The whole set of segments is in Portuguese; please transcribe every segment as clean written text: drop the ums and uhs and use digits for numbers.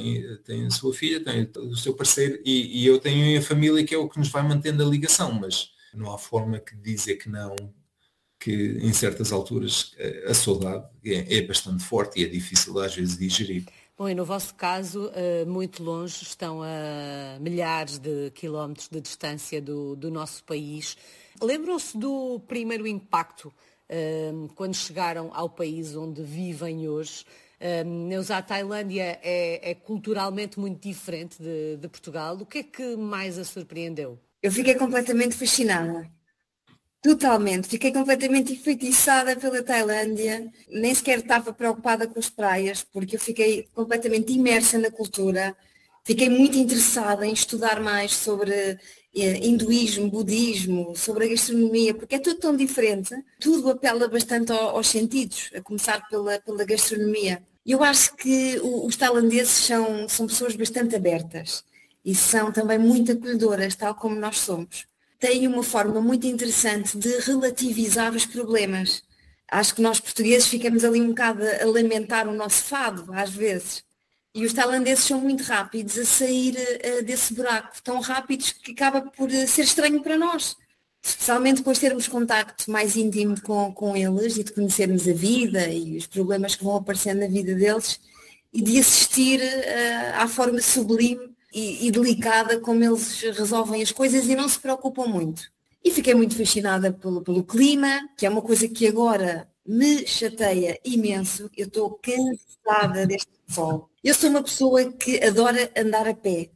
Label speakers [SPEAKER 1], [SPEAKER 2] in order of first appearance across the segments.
[SPEAKER 1] tem a sua filha, tem o seu parceiro e eu tenho a família que é o que nos vai mantendo a ligação, mas não há forma de dizer que não, que em certas alturas a saudade é bastante forte e é difícil às vezes digerir.
[SPEAKER 2] Bom, e no vosso caso, muito longe, estão a milhares de quilómetros de distância do nosso país. Lembram-se do primeiro impacto quando chegaram ao país onde vivem hoje? A Tailândia é culturalmente muito diferente de Portugal. O que é que mais a surpreendeu?
[SPEAKER 3] Eu fiquei completamente fascinada. Totalmente, fiquei completamente enfeitiçada pela Tailândia, nem sequer estava preocupada com as praias, porque eu fiquei completamente imersa na cultura, fiquei muito interessada em estudar mais sobre hinduísmo, budismo, sobre a gastronomia, porque é tudo tão diferente, tudo apela bastante aos sentidos, a começar pela gastronomia. Eu acho que os tailandeses são pessoas bastante abertas e são também muito acolhedoras, tal como nós somos. Tem uma forma muito interessante de relativizar os problemas. Acho que nós portugueses ficamos ali um bocado a lamentar o nosso fado, às vezes. E os tailandeses são muito rápidos a sair desse buraco, tão rápidos que acaba por ser estranho para nós. Especialmente depois de termos contacto mais íntimo com eles e de conhecermos a vida e os problemas que vão aparecendo na vida deles e de assistir à forma sublime e delicada como eles resolvem as coisas e não se preocupam muito. E fiquei muito fascinada pelo clima, que é uma coisa que agora me chateia imenso. Eu estou cansada deste sol. Eu sou uma pessoa que adora andar a pé.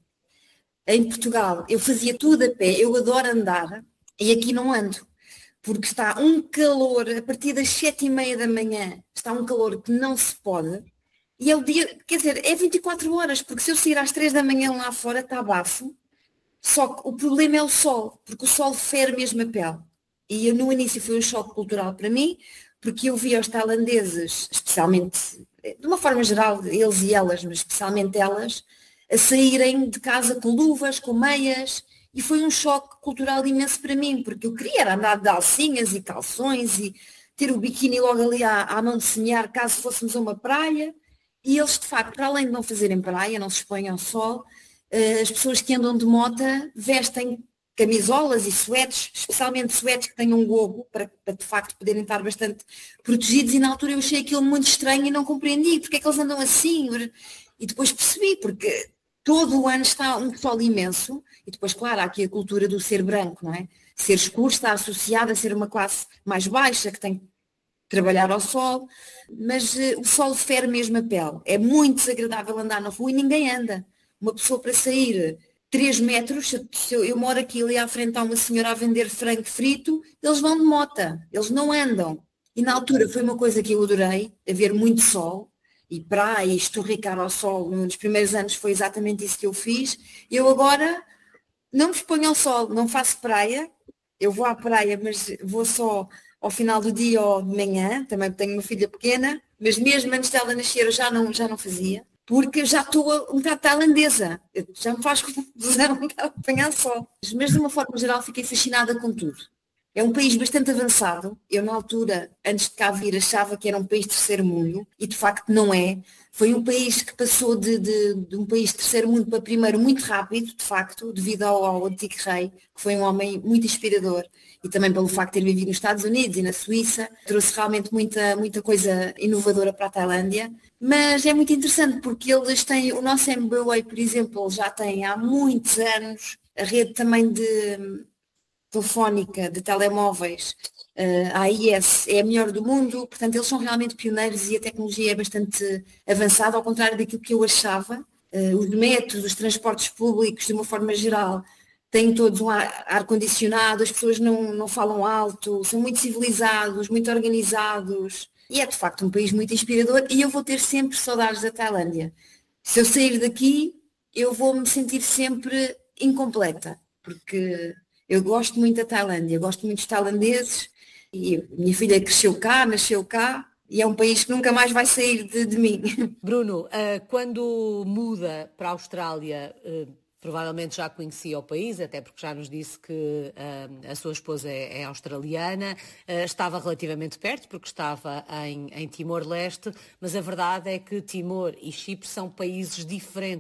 [SPEAKER 3] Em Portugal eu fazia tudo a pé, eu adoro andar e aqui não ando. Porque está um calor, a partir das 7h30 da manhã, está um calor que não se pode. E é o dia, quer dizer, é 24 horas, porque se eu sair às 3 da manhã lá fora está bafo, só que o problema é o sol, porque o sol fere mesmo a pele. E no início foi um choque cultural para mim, porque eu via os tailandeses, especialmente, de uma forma geral, eles e elas, mas especialmente elas, a saírem de casa com luvas, com meias, e foi um choque cultural imenso para mim, porque eu queria era andar de alcinhas e calções e ter o biquíni logo ali à mão de semear, caso fôssemos a uma praia. E eles, de facto, para além de não fazerem praia, não se expõem ao sol, as pessoas que andam de mota vestem camisolas e suetes, especialmente suetes que tenham um gorro, para de facto poderem estar bastante protegidos, e na altura eu achei aquilo muito estranho e não compreendi porque é que eles andam assim. E depois percebi, porque todo o ano está um sol imenso, e depois, claro, há aqui a cultura do ser branco, não é? Ser escuro está associado a ser uma classe mais baixa, que tem trabalhar ao sol, mas o sol fere mesmo a pele. É muito desagradável andar na rua e ninguém anda. Uma pessoa para sair 3 metros, se eu moro aqui ali à frente, há uma senhora a vender frango frito, eles vão de mota, eles não andam. E na altura foi uma coisa que eu adorei, haver muito sol, e praia, e estorricar ao sol, nos primeiros anos foi exatamente isso que eu fiz. Eu agora não me exponho ao sol, não faço praia, eu vou à praia, mas vou só ao final do dia ou de manhã, também tenho uma filha pequena, mas mesmo antes dela nascer eu já não fazia, porque já estou um bocado tailandesa, já me faz confusão estar a apanhar sol. Mas de uma forma geral fiquei fascinada com tudo. É um país bastante avançado. Eu, na altura, antes de cá vir, achava que era um país de terceiro mundo, e de facto não é. Foi um país que passou de um país de terceiro mundo para primeiro muito rápido, de facto, devido ao antigo rei, que foi um homem muito inspirador, e também pelo facto de ter vivido nos Estados Unidos e na Suíça, trouxe realmente muita coisa inovadora para a Tailândia. Mas é muito interessante porque eles têm, o nosso MBWay, por exemplo, já tem há muitos anos, a rede também de telefónica, de telemóveis, a AIS é a melhor do mundo, portanto eles são realmente pioneiros e a tecnologia é bastante avançada, ao contrário daquilo que eu achava. Os metros, os transportes públicos, de uma forma geral, têm todos um ar-condicionado, as pessoas não falam alto, são muito civilizados, muito organizados, e é de facto um país muito inspirador, e eu vou ter sempre saudades da Tailândia. Se eu sair daqui, eu vou me sentir sempre incompleta, porque eu gosto muito da Tailândia, gosto muito dos tailandeses, e minha filha cresceu cá, nasceu cá, e é um país que nunca mais vai sair de mim.
[SPEAKER 2] Bruno, quando muda para a Austrália, provavelmente já conhecia o país, até porque já nos disse que a sua esposa é australiana, estava relativamente perto, porque estava em Timor-Leste, mas a verdade é que Timor e Chipre são países diferentes.